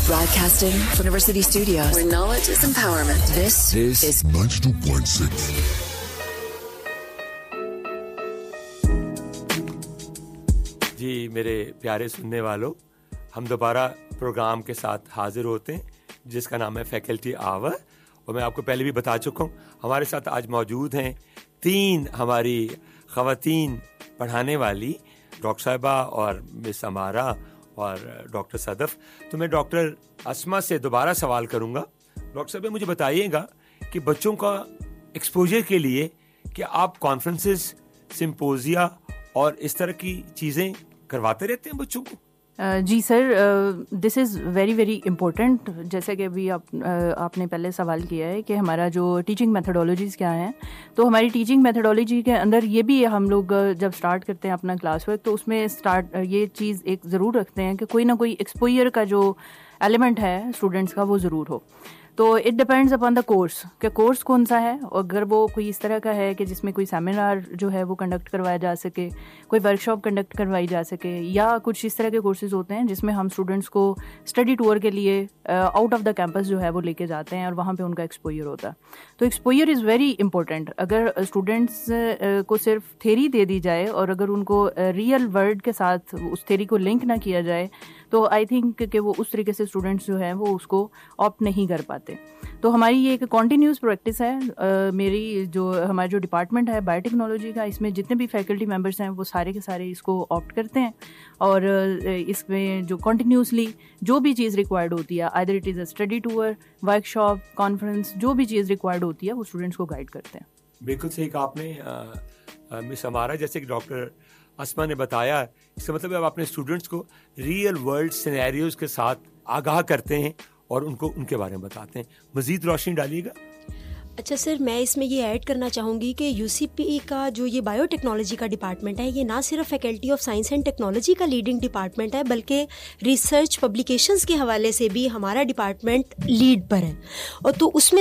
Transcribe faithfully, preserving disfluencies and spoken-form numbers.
Broadcasting from University Studios, where knowledge is empowerment. This, this is ninety-two point six. جی میرے پیارے سننے والوں، ہم دوبارہ پروگرام کے ساتھ حاضر ہوتے ہیں جس کا نام ہے فیکلٹی آور، اور میں آپ کو پہلے بھی بتا چکا ہوں ہمارے ساتھ آج موجود ہیں تین ہماری خواتین پڑھانے والی، ڈاکٹر صاحبہ اور مس امارہ اور ڈاکٹر صدف. تو میں ڈاکٹر اسما سے دوبارہ سوال کروں گا. ڈاکٹر صاحبہ مجھے بتائیے گا کہ بچوں کا ایکسپوجر کے لیے کہ آپ کانفرنسز، سمپوزیا اور اس طرح کی چیزیں کرواتے رہتے ہیں بچوں کو؟ جی سر، دس از ویری ویری امپورٹنٹ. جیسے کہ ابھی آپ آپ نے پہلے سوال کیا ہے کہ ہمارا جو ٹیچنگ میتھڈالوجیز کیا ہیں، تو ہماری ٹیچنگ میتھڈالوجی کے اندر یہ بھی ہم لوگ جب اسٹارٹ کرتے ہیں اپنا کلاس ورک تو اس میں اسٹارٹ یہ چیز ایک ضرور رکھتے ہیں کہ کوئی نہ کوئی ایکسپوئر کا جو ایلیمنٹ ہے اسٹوڈنٹس کا وہ ضرور ہو. تو it depends upon the course کہ کورس کون سا ہے، اور اگر وہ کوئی اس طرح کا ہے کہ جس میں کوئی سیمینار جو ہے وہ کنڈکٹ کروایا جا سکے، کوئی ورک شاپ کنڈکٹ کروائی جا سکے، یا کچھ اس طرح کے کورسز ہوتے ہیں جس میں ہم اسٹوڈنٹس کو اسٹڈی ٹور کے لیے آؤٹ آف دا کیمپس جو ہے وہ لے کے جاتے ہیں اور وہاں پہ ان کا ایکسپوئر ہوتا ہے. تو ایکسپوئر از ویری امپورٹنٹ. اگر اسٹوڈنٹس کو صرف تھیری دے دی جائے اور اگر ان کو ریئل ورلڈ کے ساتھ اس تھیری کو لنک نہ کیا جائے تو آئی تھنک کہ وہ اس طریقے سے اسٹوڈنٹس جو ہیں وہ اس کو آپٹ نہیں کر پاتے. تو ہماری یہ ایک کنٹینیوس پریکٹس ہے. میری جو ہمارا جو ڈپارٹمنٹ ہے بایو ٹیکنالوجی کا، اس میں جتنے بھی فیکلٹی ممبرس ہیں وہ سارے کے سارے اس کو آپٹ کرتے ہیں، اور اس میں جو کنٹینیوسلی جو بھی چیز ریکوائرڈ ہوتی ہے، either it is a study tour, work shop, conference, جو بھی چیز ریکوائرڈ ہوتی ہے وہ اسٹوڈنٹس کو گائڈ کرتے ہیں. بالکل صحیح کہا آپ نے مس امارہ. جیسے کہ ڈاکٹر اسما نے بتایا، اس کا مطلب ہے آپ اپنے اسٹوڈنٹس کو ریئل ورلڈ سینیریوز کے ساتھ آگاہ کرتے ہیں اور ان کو ان کے بارے میں بتاتے ہیں. مزید روشنی ڈالیے گا. اچھا سر، میں اس میں یہ ایڈ کرنا چاہوں گی کہ یو سی پی ای کا جو یہ بایو ٹیکنالوجی کا ڈپارٹمنٹ ہے، یہ نہ صرف faculty of science and technology کا لیڈنگ ڈپارٹمنٹ ہے، بلکہ ریسرچ پبلیکیشنز کے حوالے سے بھی ہمارا ڈپارٹمنٹ لیڈ پر ہے. اور تو اس میں